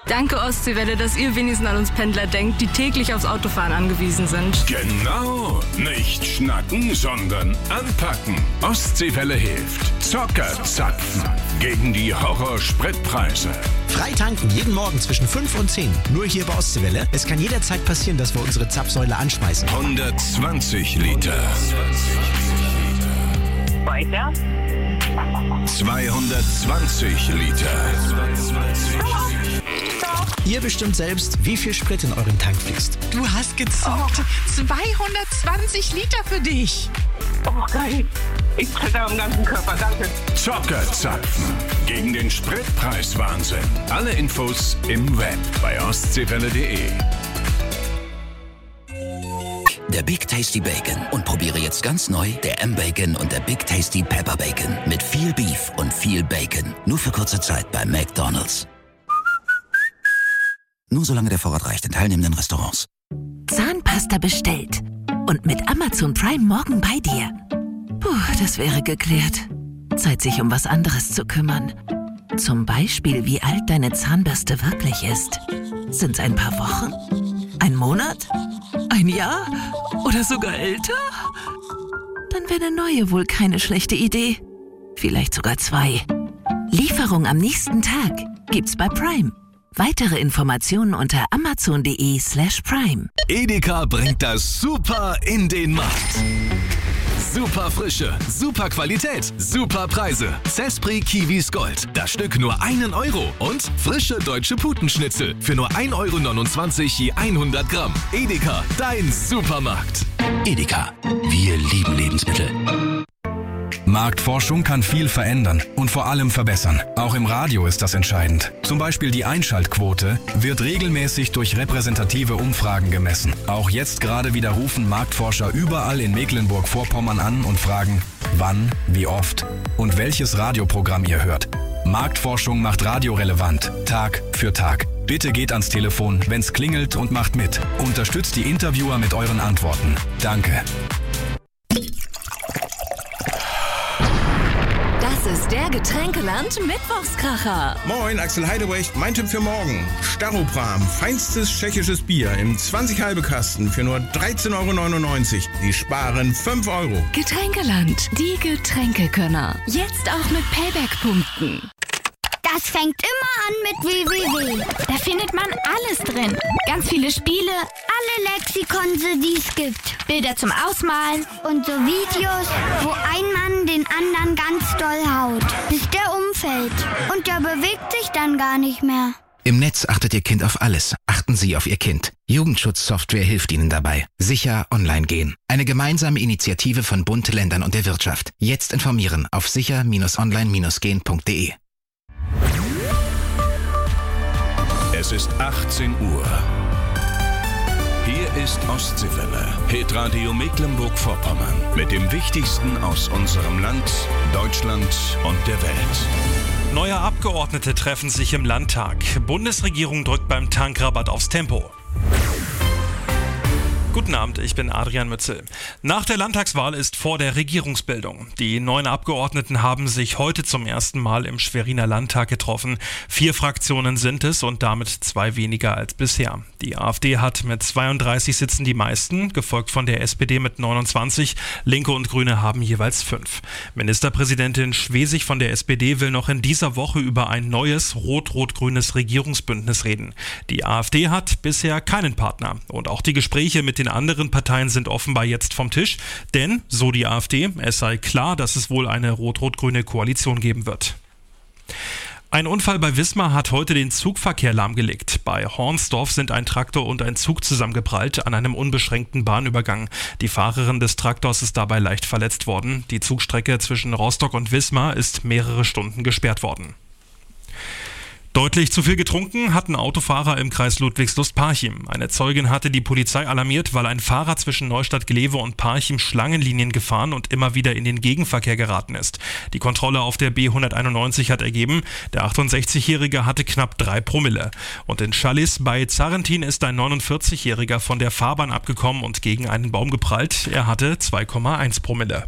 Danke, Ostseewelle, dass ihr wenigstens an uns Pendler denkt, die täglich aufs Autofahren angewiesen sind. Genau. Nicht schnacken, sondern anpacken. Ostseewelle hilft. Zocker zapfen. Gegen die Horror-Spritpreise. Frei tanken jeden Morgen zwischen 5 und 10. Nur hier bei Ostseewelle. Es kann jederzeit passieren, dass wir unsere Zapfsäule anschmeißen. 120 Liter. Weiter. 220 Liter. Ihr bestimmt selbst, wie viel Sprit in euren Tank fließt. Du hast gezockt. 220 Liter für dich. Oh, geil. Ich zitter am ganzen Körper, danke. Zocker zapfen. Gegen den Spritpreiswahnsinn. Alle Infos im Web bei ostseewelle.de. Der Big Tasty Bacon. Und probiere jetzt ganz neu der M-Bacon und der Big Tasty Pepper Bacon. Mit viel Beef und viel Bacon. Nur für kurze Zeit bei McDonald's. Nur solange der Vorrat reicht in teilnehmenden Restaurants. Zahnpasta bestellt. Und mit Amazon Prime morgen bei dir. Puh, das wäre geklärt. Zeit, sich um was anderes zu kümmern. Zum Beispiel, wie alt deine Zahnbürste wirklich ist. Sind's ein paar Wochen? Ein Monat? Ein Jahr? Oder sogar älter? Dann wäre eine neue wohl keine schlechte Idee. Vielleicht sogar 2. Lieferung am nächsten Tag gibt's bei Prime. Weitere Informationen unter amazon.de/prime. Edeka bringt das Super in den Markt. Super Frische, super Qualität, super Preise. Zespri Kiwis Gold. Das Stück nur 1 Euro. Und frische deutsche Putenschnitzel für nur 1,29 Euro je 100 Gramm. Edeka, dein Supermarkt. Edeka. Wir lieben Lebensmittel. Marktforschung kann viel verändern und vor allem verbessern. Auch im Radio ist das entscheidend. Zum Beispiel die Einschaltquote wird regelmäßig durch repräsentative Umfragen gemessen. Auch jetzt gerade wieder rufen Marktforscher überall in Mecklenburg-Vorpommern an und fragen, wann, wie oft und welches Radioprogramm ihr hört. Marktforschung macht Radio relevant, Tag für Tag. Bitte geht ans Telefon, wenn's klingelt, und macht mit. Unterstützt die Interviewer mit euren Antworten. Danke. Das ist der Getränkeland-Mittwochskracher. Moin, Axel Heiderecht. Mein Tipp für morgen. Staropram, feinstes tschechisches Bier im 20-halbe Kasten für nur 13,99 €. Sie sparen 5 €. Getränkeland, die Getränkekönner. Jetzt auch mit Payback-Punkten. Das fängt immer an mit www. Da findet man alles drin. Ganz viele Spiele, alle Lexikonse, die es gibt. Bilder zum Ausmalen und so Videos, wo ein Mann den anderen ganz doll haut, bis der umfällt. Und der bewegt sich dann gar nicht mehr. Im Netz achtet Ihr Kind auf alles. Achten Sie auf Ihr Kind. Jugendschutzsoftware hilft Ihnen dabei. Sicher online gehen. Eine gemeinsame Initiative von Bund, Ländern und der Wirtschaft. Jetzt informieren auf sicher-online-gehen.de. Es ist 18 Uhr. Hier ist Ostseewelle, Hitradio Mecklenburg-Vorpommern. Mit dem Wichtigsten aus unserem Land, Deutschland und der Welt. Neue Abgeordnete treffen sich im Landtag. Bundesregierung drückt beim Tankrabatt aufs Tempo. Guten Abend, ich bin Adrian Mützel. Nach der Landtagswahl ist vor der Regierungsbildung. Die neuen Abgeordneten haben sich heute zum ersten Mal im Schweriner Landtag getroffen. 4 Fraktionen sind es und damit 2 weniger als bisher. Die AfD hat mit 32 Sitzen die meisten, gefolgt von der SPD mit 29. Linke und Grüne haben jeweils 5. Ministerpräsidentin Schwesig von der SPD will noch in dieser Woche über ein neues rot-rot-grünes Regierungsbündnis reden. Die AfD hat bisher keinen Partner und auch die Gespräche mit den anderen Parteien sind offenbar jetzt vom Tisch, denn, so die AfD, es sei klar, dass es wohl eine rot-rot-grüne Koalition geben wird. Ein Unfall bei Wismar hat heute den Zugverkehr lahmgelegt. Bei Hornsdorf sind ein Traktor und ein Zug zusammengeprallt an einem unbeschränkten Bahnübergang. Die Fahrerin des Traktors ist dabei leicht verletzt worden. Die Zugstrecke zwischen Rostock und Wismar ist mehrere Stunden gesperrt worden. Deutlich zu viel getrunken hatten Autofahrer im Kreis Ludwigslust-Parchim. Eine Zeugin hatte die Polizei alarmiert, weil ein Fahrer zwischen Neustadt-Glewe und Parchim Schlangenlinien gefahren und immer wieder in den Gegenverkehr geraten ist. Die Kontrolle auf der B191 hat ergeben, der 68-Jährige hatte knapp 3 Promille. Und in Schallis bei Zarentin ist ein 49-Jähriger von der Fahrbahn abgekommen und gegen einen Baum geprallt. Er hatte 2,1 Promille.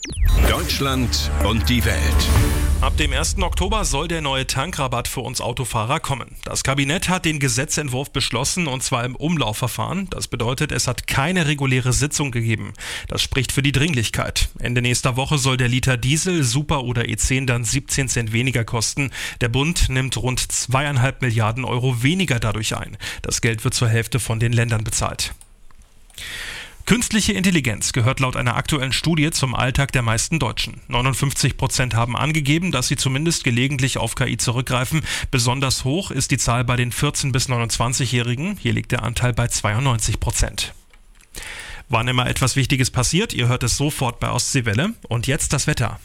Deutschland und die Welt. Ab dem 1. Oktober soll der neue Tankrabatt für uns Autofahrer kommen. Das Kabinett hat den Gesetzentwurf beschlossen, und zwar im Umlaufverfahren. Das bedeutet, es hat keine reguläre Sitzung gegeben. Das spricht für die Dringlichkeit. Ende nächster Woche soll der Liter Diesel, Super oder E10 dann 17 Cent weniger kosten. Der Bund nimmt rund 2,5 Milliarden Euro weniger dadurch ein. Das Geld wird zur Hälfte von den Ländern bezahlt. Künstliche Intelligenz gehört laut einer aktuellen Studie zum Alltag der meisten Deutschen. 59% haben angegeben, dass sie zumindest gelegentlich auf KI zurückgreifen. Besonders hoch ist die Zahl bei den 14- bis 29-Jährigen. Hier liegt der Anteil bei 92%. Wann immer etwas Wichtiges passiert, ihr hört es sofort bei Ostseewelle. Und jetzt das Wetter.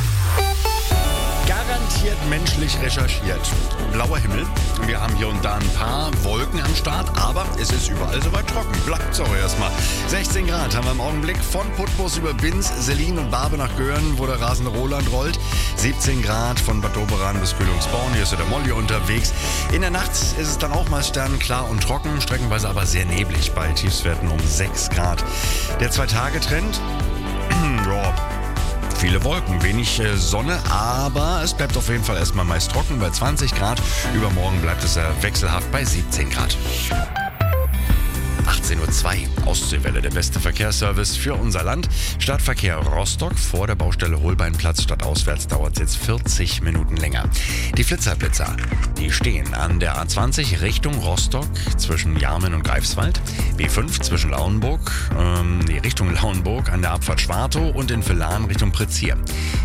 Garantiert menschlich recherchiert. Blauer Himmel. Wir haben hier und da ein paar Wolken am Start, aber es ist überall soweit trocken. Bleibt so erstmal. 16 Grad haben wir im Augenblick von Putbus über Binz, Selin und Barbe nach Göhren, wo der rasende Roland rollt. 17 Grad von Bad Doberan bis Kühlungsborn. Hier ist der Molly unterwegs. In der Nacht ist es dann auch mal sternenklar und trocken, streckenweise aber sehr neblig bei Tiefstwerten um 6 Grad. Der 2-Tage-Trend? Ja. Viele Wolken, wenig Sonne, aber es bleibt auf jeden Fall erstmal meist trocken bei 20 Grad. Übermorgen bleibt es wechselhaft bei 17 Grad. 18:02 Uhr, Ostseewelle, der beste Verkehrsservice für unser Land. Stadtverkehr Rostock vor der Baustelle Holbeinplatz, stadtauswärts dauert es jetzt 40 Minuten länger. Die Flitzer, die stehen an der A20 Richtung Rostock zwischen Jarmen und Greifswald, B5 zwischen Richtung Lauenburg an der Abfahrt Schwartow und in Villahn Richtung Prizier.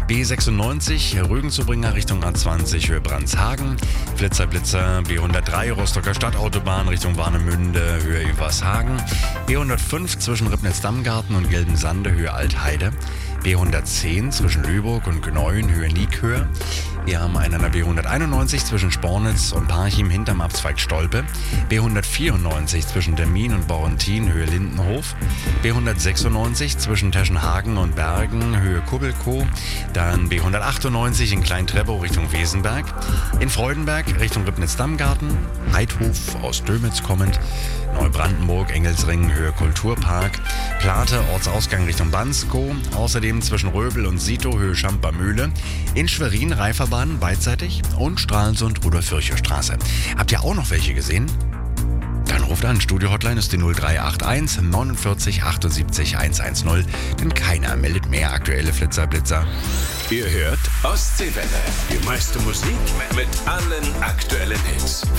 B96 Rügenzubringer Richtung A20 Höhe Brandshagen, Flitzer B103 Rostocker Stadtautobahn Richtung Warnemünde Höhe Übershagen, B105 zwischen Ribnitz-Dammgarten und Gelbensande Höhe Altheide, B110 zwischen Lübeck und Gneuen Höhe Niekhöhe. Wir haben einen an der B191 zwischen Spornitz und Parchim hinterm Abzweig Stolpe, B194 zwischen Dermin und Borrentin Höhe Lindenhof, B196 zwischen Teschenhagen und Bergen Höhe Kubbelkow, dann B198 in Klein-Treppow Richtung Wesenberg, in Freudenberg Richtung Ribnitz-Dammgarten, Heidhof aus Dömitz kommend, Neubrandenburg Engelsring Höhe Kulturpark, Plate Ortsausgang Richtung Banskow, außerdem zwischen Röbel und Sito Höhe Schampermühle, in Schwerin Reiferbahn beidseitig und Stralsund Rudolf-Virchow-Straße. Habt ihr auch noch welche gesehen? Dann ruft an, Studio-Hotline ist die 0381 49 78 110, denn keiner meldet mehr aktuelle Flitzer. Ihr hört Ostseewelle, die meiste Musik mit allen aktuellen Hits.